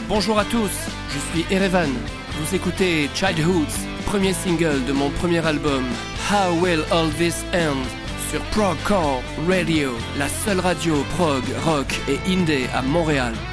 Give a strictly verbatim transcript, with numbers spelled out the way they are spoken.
Bonjour à tous, je suis Erevan. Vous écoutez Childhoods, premier single de mon premier album How Will All This End sur Progcore Radio, la seule radio prog, rock et indé à Montréal.